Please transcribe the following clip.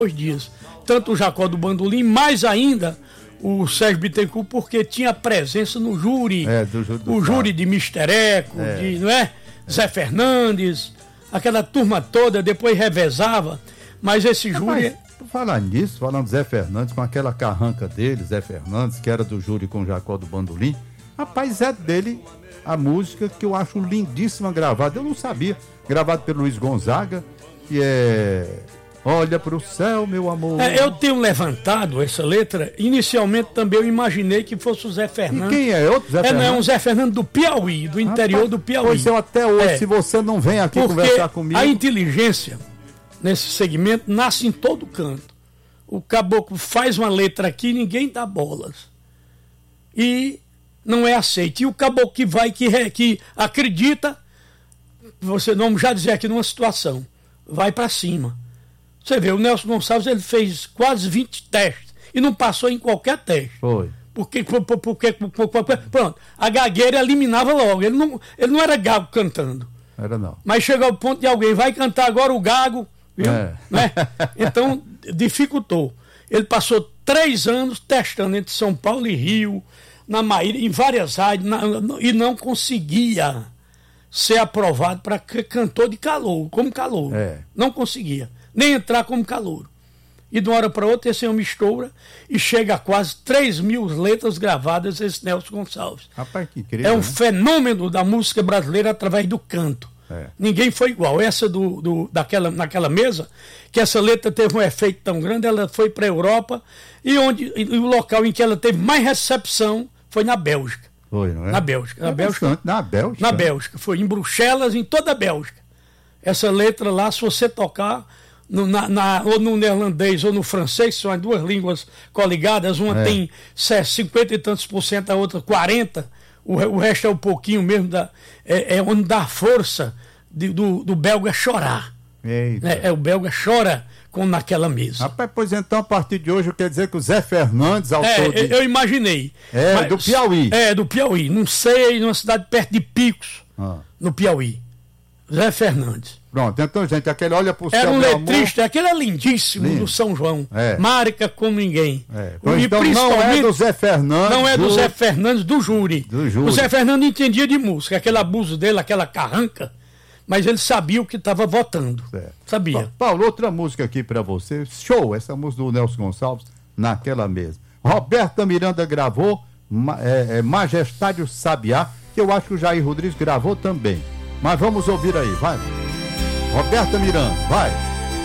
dias. Tanto o Jacó do Bandolim, mais ainda o Sérgio Bittencourt, porque tinha presença no júri. O júri de Mister Eco, não é? Zé Fernandes, aquela turma toda, depois revezava. Mas esse júri... Falar nisso, falando Zé Fernandes, com aquela carranca dele, Zé Fernandes, que era do júri com o Jacó do Bandolim. Rapaz, é dele a música que eu acho lindíssima gravada. Eu não sabia. Gravado pelo Luiz Gonzaga, que é... Olha pro céu, meu amor. Eu tenho levantado essa letra. Inicialmente também eu imaginei que fosse o Zé Fernandes. E quem é? Outro Zé Fernandes? Não, é um Zé Fernandes do Piauí, do interior do Piauí. Pois eu até hoje, se você não vem aqui conversar comigo... A inteligência nesse segmento nasce em todo canto. O caboclo faz uma letra aqui, ninguém dá bolas. E não é aceito. E o caboclo que vai, que acredita, você vamos já dizer aqui numa situação, vai para cima. Você vê, o Nelson Gonçalves, ele fez quase 20 testes e não passou em qualquer teste. Foi. Porque pronto, a gagueira eliminava logo. Ele não era gago cantando. Era não. Mas chegou ao ponto de alguém, vai cantar agora o gago, viu? Né? Então, dificultou. Ele passou 3 anos testando entre São Paulo e Rio, na Maíra, em várias rádios, e não conseguia ser aprovado para cantor de calouro, como calouro. Não conseguia. Nem entrar como calouro. E de uma hora para outra esse homem estoura e chega a quase 3.000 letras gravadas, esse Nelson Gonçalves. Rapaz, que incrível, é um fenômeno da música brasileira através do canto. Ninguém foi igual. Essa naquela mesa, que essa letra teve um efeito tão grande, ela foi para a Europa e o local em que ela teve mais recepção foi na Bélgica. Foi, não é? Na Bélgica. Na Bélgica? Foi em Bruxelas, em toda a Bélgica. Essa letra lá, se você tocar ou no neerlandês ou no francês, são as duas línguas coligadas, uma tem 50 e tantos %, a outra 40%, o resto é um pouquinho mesmo, onde dá força do belga chorar. O belga chora naquela mesa. Rapaz, pois então, a partir de hoje, quer dizer que o Zé Fernandes, autor eu imaginei. Do Piauí. Do Piauí. Não sei, numa cidade perto de Picos, no Piauí. Zé Fernandes. Pronto, então, gente, aquele olha pro céu, era um letrista, aquele é lindíssimo, do São João. Marca como ninguém. E então não é do Zé Fernandes. Não é do Zé Fernandes, do júri. O Zé Fernandes entendia de música, aquele abuso dele, aquela carranca, mas ele sabia o que estava votando. Sabia. Paulo, outra música aqui pra você. Show, essa música do Nelson Gonçalves, Naquela Mesa. Roberta Miranda gravou, Majestário Sabiá, que eu acho que o Jair Rodrigues gravou também. Mas vamos ouvir aí, vai. Roberta Miranda, vai.